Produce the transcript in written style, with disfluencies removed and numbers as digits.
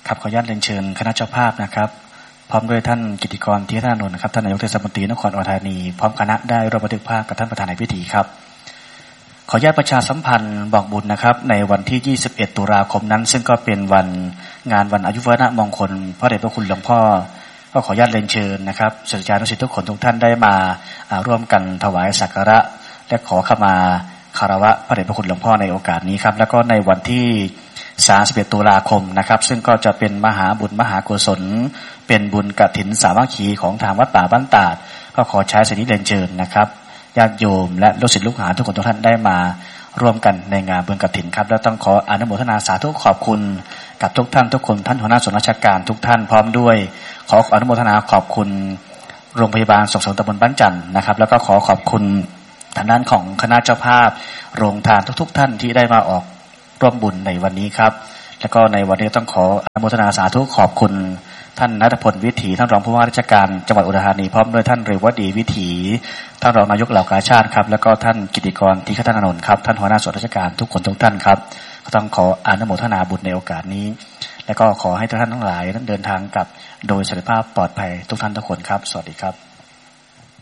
ครับขออนุญาตเรียนเชิญคณะเจ้าภาพนะครับพร้อมด้วยท่านกิติกรที่ท่านอนุนะครับท่านนายกเทศมนตรีนครอุดรธานีพร้อมคณะได้ร่วมบันทึกภาพกับท่านประธานในพิธีครับขออนุญาตประชาสัมพันธ์บอกบุญนะครับในวันที่21ตุลาคมนั้นซึ่งก็เป็นวันงานวันอายุวัฒนมงคลพระเดชพระคุณหลวงพ่อก็ขออนุญาตเรียนเชิญนะครับศิษยานุศิษย์ทุกคนทุกท่านได้มาร่วมกันถวายสักการะและขอขมาคารวะพระเดชพระคุณหลวงพ่อในโอกาสนี้ครับแล้วก็ในวันที่31ตุลาคมนะครับซึ่งก็จะเป็นมหาบุญมหากุศลเป็นบุญกฐินสามัคคีของทางวัดป่าบ้านตาดก็ขอใช้สิ่งนี้เรียนเชิญนะครับญาติโยมและลูกศิษย์ลูกหาทุกคนทุกท่านได้มาร่วมกันในงานบุญกฐินครับและต้องขออนุโมทนาสาธุขอบคุณกับทุกท่านทุกคนท่านหัวหน้าส่วนราชการทุกท่านพร้อมด้วยขออนุโมทนาขอบคุณโรงพยาบาลส่งเสริมตำบลบ้านจันทร์นะครับแล้วก็ขอขอบคุณทางด้านของคณะเจ้าภาพโรงทานทุกท่านที่ได้มาออกร่วมบุญในวันนี้ครับแล้วก็ในวันนี้ต้องขออนุโมทนาสาธุขอบคุณท่านณัฐพลวิถีท่านรองผู้ว่าราชการจังหวัดอุดรธานีพร้อมด้วยท่านเรวดีวิถีท่านรองนายกเหล่ากาชาติครับแล้วก็ท่านกิติกรที่คัตนนท์ครับท่านหัวหน้าส่วนราชการทุกคนทุกท่านครับก็ต้องขออนุโมทนาบุญในโอกาสนี้และก็ขอให้ทุกท่านทั้งหลายนั้นเดินทางกลับโดยสุขภาพปลอดภัยทุกท่านทุกคนครับสวัสดีครับ